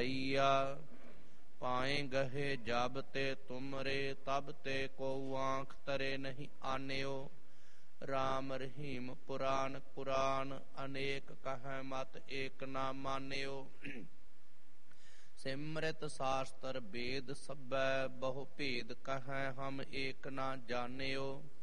रैया। पाए गहे जब ते तुमरे तब ते को आँख तरे नहीं आन्यो। राम रहीम पुराण पुराण अनेक कह मत एक ना मान्यो। सिमृत शास्त्र वेद सबै बहु भेद कह हम एक ना जान्यो।